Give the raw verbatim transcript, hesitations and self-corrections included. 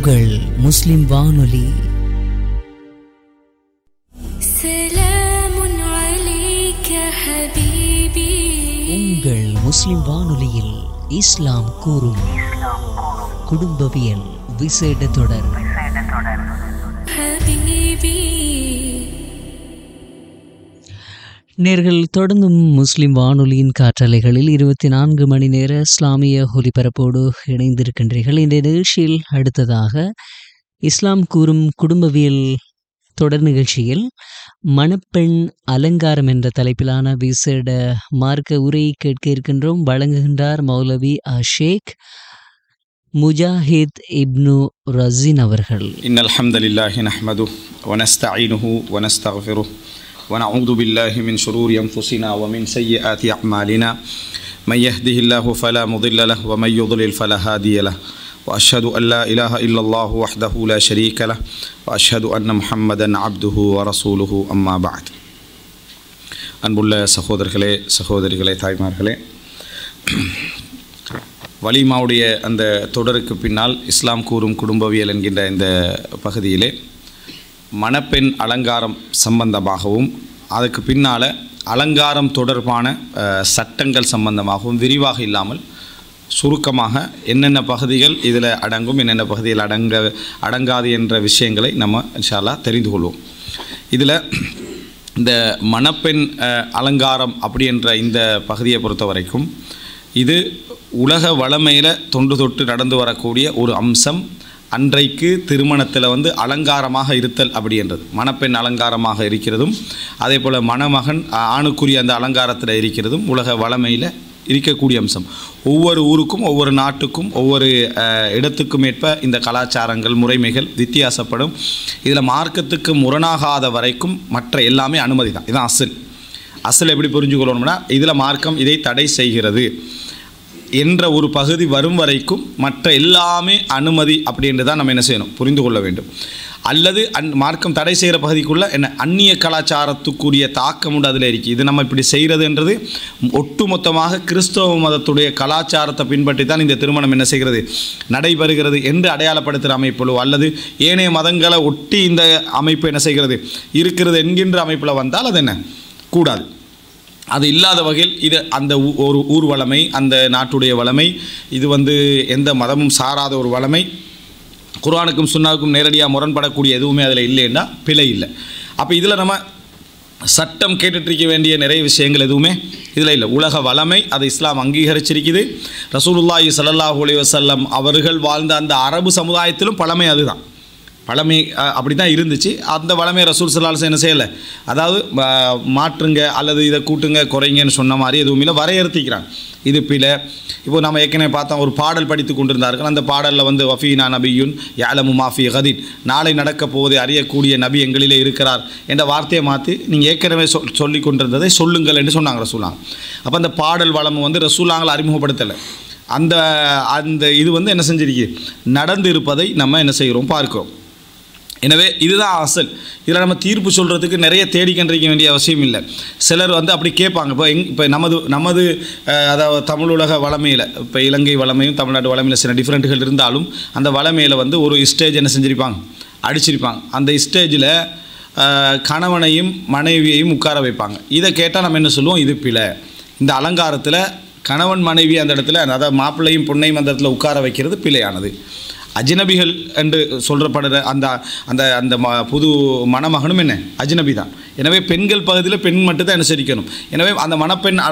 உங்கள் முஸ்லிம் வானொலி. உங்கள் முஸ்லிம் வானொலியில் இஸ்லாம் கூறும் குடும்பவியல் விசேட தொடர். நேர்கள் தொடர்ந்தும் முஸ்லிம் வானொலியின் காற்றலைகளில் இருபத்தி நான்கு மணி நேர இஸ்லாமிய ஒலிபரப்போடு இணைந்திருக்கின்றீர்கள். இந்த நிகழ்ச்சியில் அடுத்ததாக இஸ்லாம் கூறும் குடும்பவியல் தொடர் நிகழ்ச்சியில் மணப்பெண் அலங்காரம் என்ற தலைப்பிலான விசேட மார்க்க உரை கேட்க இருக்கின்றோம். வழங்குகின்றார் மௌலவி ஷேக் முஜாஹித் இப்னு ரஸீன் அவர்கள். இன்னல் ஹம்தலில்லாஹி நஹ்மதுஹு வ நஸ்தஈனுஹு வ நஸ்தக்ஃபிருஹு ونعوذ بالله من شرور أنفسنا ومن سيئات أعمالنا من يهده الله فلا مضل له ومن يضلل فلا هادي له وأشهد أن لا إله إلا الله وحده لا شريك له وأشهد أن محمدا عبده ورسوله أما بعد. அன்புள்ள சகோதரர்களே சகோதரிகளே தாய்மார்களே, வலிமாவுடைய அந்த தொடருக்கு பின்னால் இஸ்லாம் கூறும் குடும்பவியல் என்கின்ற இந்த பகுதியிலே மணப்பெண் அலங்காரம் சம்பந்தமாகவும் அதுக்கு பின்னால் அலங்காரம் தொடர்பான சட்டங்கள் சம்பந்தமாகவும் விரிவாக இல்லாமல் சுருக்கமாக என்னென்ன பகுதிகள் இதில் அடங்கும், என்னென்ன பகுதியில் அடங்க அடங்காது என்ற விஷயங்களை நம்ம இன்ஷா அல்லாஹ் தெரிந்து கொள்வோம். இதில் இந்த மணப்பெண் அலங்காரம் அப்படி என்ற இந்த பகுதியை பொறுத்த வரைக்கும் இது உலக வளமையில் தொன்று தொட்டு நடந்து வரக்கூடிய ஒரு அம்சம். அன்றைக்கு திருமணத்தில் வந்து அலங்காரமாக இருத்தல் அப்படின்றது, மணப்பெண் அலங்காரமாக இருக்கிறதும் அதே போல் மணமகன் ஆணுக்குரிய அந்த அலங்காரத்தில் இருக்கிறதும் உலக வளமையில் இருக்கக்கூடிய அம்சம். ஒவ்வொரு ஊருக்கும் ஒவ்வொரு நாட்டுக்கும் ஒவ்வொரு இடத்துக்கும் ஏற்ப இந்த கலாச்சாரங்கள் முறைமைகள் வித்தியாசப்படும். இதில் மார்க்கத்துக்கு முரணாகாத வரைக்கும் மற்ற எல்லாமே அனுமதி தான். இதுதான் அசல். அசல் எப்படி புரிஞ்சுக்கொள்ளணும்னா, இதில் மார்க்கம் இதை தடை செய்கிறது என்ற ஒரு பகுதி வரும் வரைக்கும் மற்ற எல்லாமே அனுமதி அப்படின்ட்டு தான் நம்ம என்ன செய்யணும், புரிந்து கொள்ள வேண்டும். அல்லது அந் மார்க்கம் தடை செய்கிற பகுதிக்குள்ளே என்ன அந்நிய கலாச்சாரத்துக்குரிய தாக்கம் உண்டு அதில் இருக்குது. இது நம்ம இப்படி செய்கிறதுன்றது ஒட்டுமொத்தமாக கிறிஸ்தவ மதத்துடைய கலாச்சாரத்தை பின்பற்றி தான் இந்த திருமணம் என்ன செய்கிறது, நடைபெறுகிறது என்று அடையாளப்படுத்துகிற அமைப்பிலோ அல்லது ஏனைய மதங்களை ஒட்டி இந்த அமைப்பு என்ன செய்கிறது இருக்கிறது என்கின்ற அமைப்பில் வந்தால் அது என்ன கூடாது. அது இல்லாத வகையில் இது அந்த ஒரு ஊர் வளமை, அந்த நாட்டுடைய வளமை, இது வந்து எந்த மதமும் சாராத ஒரு வளமை, குர்ஆனுக்கும் சுன்னாவுக்கும் நேரடியாக முரண்படக்கூடிய எதுவுமே அதில் இல்லைன்னா பிழை இல்லை. அப்போ இதில் நம்ம சட்டம் கேட்டுட்ருக்க வேண்டிய நிறைய விஷயங்கள் எதுவுமே இதில் இல்லை. உலக வளமை அதை இஸ்லாம் அங்கீகரிச்சிருக்குது. ரசூலுல்லாஹி ஸல்லல்லாஹு அலைஹி வஸல்லம் அவர்கள் வாழ்ந்த அந்த அரபு சமுதாயத்திலும் பழமை அதுதான், பழமை அப்படி தான் இருந்துச்சு. அந்த வளமை ரசூல் ஸல்லல்லாஹு அலைஹி வஸல்லம் என்ன செய்யலை, அதாவது மாற்றுங்க அல்லது இதை கூட்டுங்க குறைங்கன்னு சொன்ன மாதிரி எதுவும் இல்லை, வரையறுத்திக்கிறாங்க. இது பிழை. இப்போ நம்ம ஏற்கனவே பார்த்தோம், ஒரு பாடல் படித்து கொண்டிருந்தார்கள். அந்த பாடலில் வந்து வஃபீனா நபியுன் யஅலமு மா ஃபீ கதின், நாளை நடக்கப் போவதை அறியக்கூடிய நபி எங்களிலே இருக்கிறார் என்ற வார்த்தையை மாற்றி நீங்கள் ஏற்கனவே சொல் சொல்லி கொண்டிருந்ததை சொல்லுங்கள் என்று சொன்னாங்க ரசூலாங்க. அப்போ அந்த பாடல் வளமை வந்து ரசூலாங்களை அறிமுகப்படுத்தலை. அந்த அந்த இது வந்து என்ன செஞ்சிருக்கு, நடந்து இருப்பதை நம்ம என்ன செய்கிறோம் பார்க்கிறோம். எனவே இதுதான் அசல். இதில் நம்ம தீர்ப்பு சொல்கிறதுக்கு நிறைய தேடி கண்டிருக்க வேண்டிய அவசியம் இல்லை. சிலர் வந்து அப்படி கேட்பாங்க. இப்போ எங் இப்போ நமது நமது அதாவது தமிழ் உலக வளமையில், இப்போ இலங்கை வளமையும் தமிழ்நாட்டு வளமையில் சில டிஃப்ரெண்ட்டுகள் இருந்தாலும் அந்த வளமையில் வந்து ஒரு ஸ்டேஜ் என்ன செஞ்சுருப்பாங்க, அடிச்சிருப்பாங்க. அந்த ஸ்டேஜில் கணவனையும் மனைவியையும் உட்கார வைப்பாங்க. இதை கேட்டால் நம்ம என்ன சொல்லுவோம், இது பிழை. இந்த அலங்காரத்தில் கணவன் மனைவி அந்த இடத்துல, அதாவது மாப்பிள்ளையும் பொண்ணையும் அந்த இடத்துல உட்கார வைக்கிறது பிழையானது. அஜ்னபிகள் என்று சொல்கிறப்படுற அந்த அந்த அந்த ம புது மணமகனும் என்ன அஜ்னபி தான். எனவே பெண்கள் பகுதியில் பெண் மட்டும்தான் அனுசரிக்கணும். எனவே அந்த மணப்பெண்